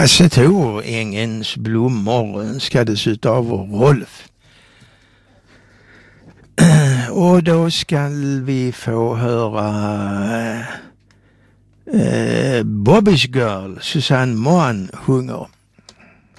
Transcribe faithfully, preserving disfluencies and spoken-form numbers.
Passetor Ängens blommor önskades utav Rolf. Och då ska vi få höra eh, Bobby's Girl, Susanne Mohan sjunger.